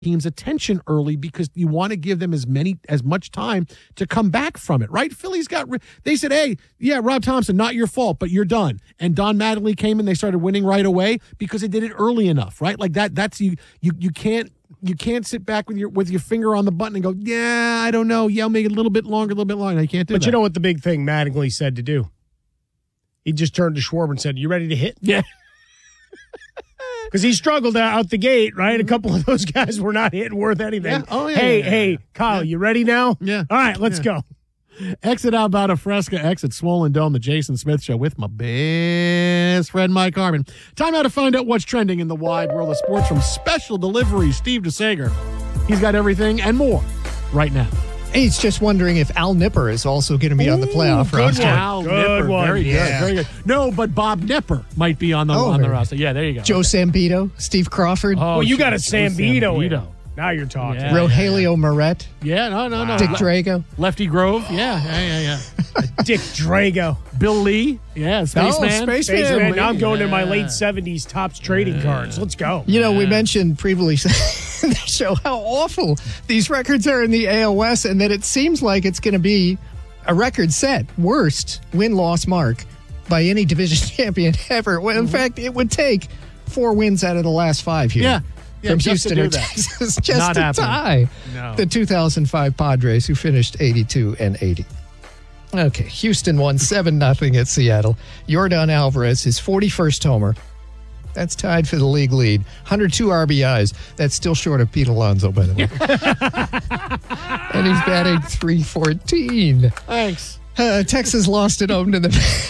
team's attention early because you want to give them as much time to come back from it, right? Philly's they said, hey, yeah, Rob Thompson, not your fault, but you're done. And Don Mattingly came and they started winning right away because they did it early enough, right? Like that's you can't sit back with your finger on the button and go, yeah, I don't know. Yeah, I'll make it a little bit longer. You can't do that. But you know what the big thing Mattingly said to do? He just turned to Schwarber and said, you ready to hit? Yeah. Because he struggled out the gate, right? A couple of those guys were not hitting worth anything. Yeah. Oh, yeah. Hey, Kyle, you ready now? Yeah. All right, let's go. Exit out about a Fresca, exit Swollen Dome, the Jason Smith Show with my best friend Mike Harmon. Time now to find out what's trending in the wide world of sports from Special Delivery, Steve DeSager. He's got everything and more right now. He's just wondering if Al Nipper is also going to be on the playoff roster. Al Nipper, very good, very good. No, but Bob Nipper might be on the roster. Yeah, there you go. Joe Sambito, Steve Crawford. Oh, you got a Sambito. Now you're talking. Yeah, Rogelio Moret. Yeah, no. Dick Drago. Lefty Grove. Yeah. Dick Drago. Bill Lee. Yeah, Spaceman. Spaceman. Now I'm going to my late 70s Topps trading cards. Let's go. You know, we mentioned previously in the show how awful these records are in the AL West, and that it seems like it's going to be a record set, worst win-loss mark by any division champion ever. Well, in fact, it would take 4 wins out of the last 5 here. Yeah. From Houston or Texas, just to tie the 2005 Padres, who finished 82-80. Okay, Houston won 7-0 at Seattle. Yordan Alvarez, his 41st homer. That's tied for the league lead. 102 RBIs. That's still short of Pete Alonso, by the way. And he's batting .314. Thanks. Texas lost at home to the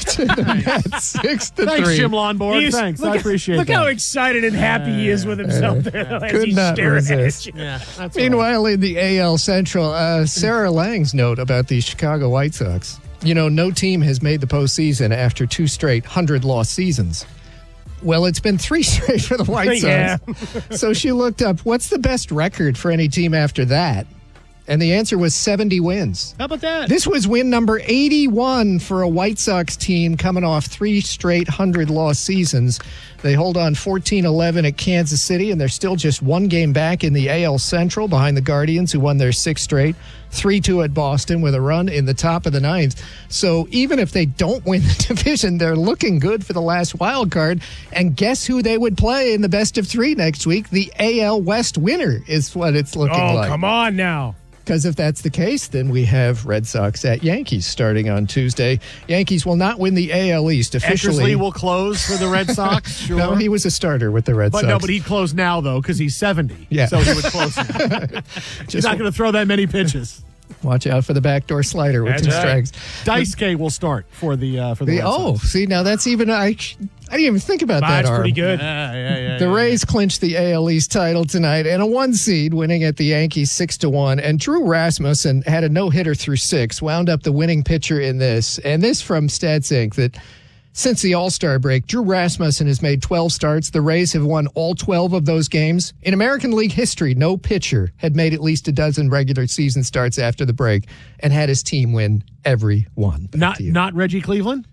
Mets, 6-3. Thanks, Jim Lonborg. Thanks, I appreciate that. Look how excited and happy he is with himself there. Could not resist. Meanwhile, in the AL Central, Sarah Lang's note about the Chicago White Sox. You know, no team has made the postseason after 2 straight 100-loss seasons. Well, it's been 3 straight for the White Sox. So she looked up, what's the best record for any team after that? And the answer was 70 wins. How about that? This was win number 81 for a White Sox team coming off 3 straight 100-loss seasons. They hold on 14-11 at Kansas City, and they're still just 1 game back in the AL Central behind the Guardians, who won their 6th straight, 3-2 at Boston with a run in the top of the 9th. So even if they don't win the division, they're looking good for the last wild card. And guess who they would play in the best of 3 next week? The AL West winner is what it's looking like. Oh, come on now. Because if that's the case, then we have Red Sox at Yankees starting on Tuesday. Yankees will not win the AL East officially. Eckersley will close for the Red Sox. Sure. No, he was a starter with the Red Sox. No, but he'd close now though because he's 70. Yeah, so he would close now. He's not going to throw that many pitches. Watch out for the backdoor slider with 2 strikes. Daisuke will start for the Red Sox. See, now that's even I didn't even think about that. That's pretty good. The Rays clinched the AL East title tonight and a 1 seed, winning at the Yankees 6-1. And Drew Rasmussen had a no-hitter through 6, wound up the winning pitcher in this. And this from Stats Inc. that since the All-Star break, Drew Rasmussen has made 12 starts. The Rays have won all 12 of those games. In American League history, no pitcher had made at least a dozen regular season starts after the break and had his team win every one. Not Reggie Cleveland?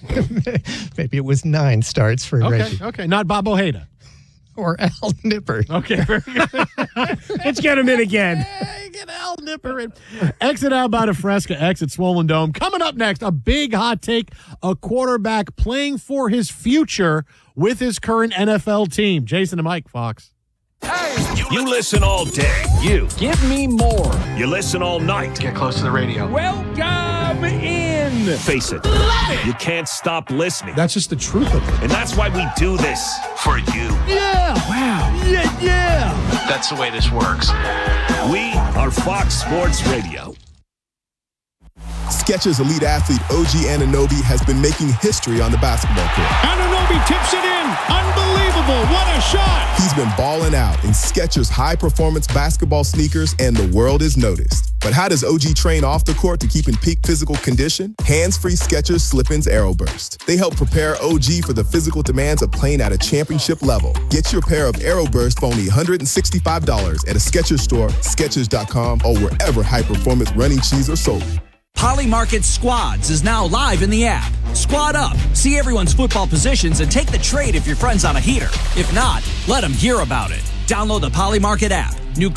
Maybe it was 9 starts for Reggie. Okay, not Bob Ojeda. Or Al Nipper. Okay, very good. Let's get him in again. Get Al Nipper in. Exit out by Fresca, exit Swollen Dome. Coming up next, a big hot take, a quarterback playing for his future with his current NFL team. Jason and Mike, Fox. Hey, you listen all day. You give me more. You listen all night. Get close to the radio. Welcome in. Face it, you can't stop listening. That's just the truth of it. And that's why we do this for you. Yeah. Wow. Yeah. That's the way this works. We are Fox Sports Radio. Skechers elite athlete OG Anunoby has been making history on the basketball court. Anunoby tips it in. Unbelievable. What a shot. He's been balling out in Skechers high-performance basketball sneakers, and the world is noticed. But how does OG train off the court to keep in peak physical condition? Hands-free Skechers Slip-ins Aeroburst. They help prepare OG for the physical demands of playing at a championship level. Get your pair of Aeroburst for only $165 at a Skechers store, Skechers.com, or wherever high-performance running shoes are sold. Polymarket Squads is now live in the app. Squad up, see everyone's football positions, and take the trade if your friend's on a heater. If not, let them hear about it. Download the Polymarket app. New